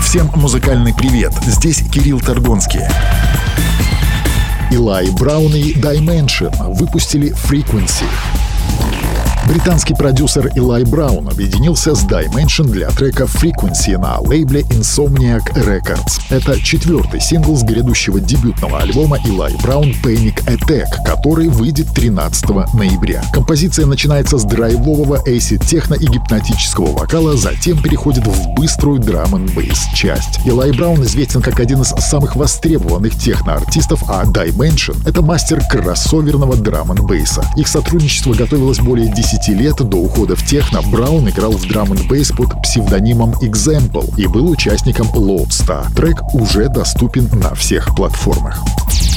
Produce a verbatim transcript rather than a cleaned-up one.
Всем музыкальный привет, здесь Кирилл Торгонский. Eli Brown и Dimension выпустили Frequency. Британский продюсер Eli Brown объединился с Dimension для трека Frequency на лейбле Insomniac Records. Это четвертый сингл с грядущего дебютного альбома Eli Brown Panic Attack, который выйдет тринадцатого ноября. Композиция начинается с драйвового эйсид-техно и гипнотического вокала, затем переходит в быструю драм-н-бейс часть. Eli Brown известен как один из самых востребованных техно-артистов, а Dimension — это мастер кроссоверного драм-н-бейса. Их сотрудничество готовилось более десяти лет до ухода в техно. Браун играл в драм-н-бейс под псевдонимом Example и был участником Lodestar. Трек уже доступен на всех платформах.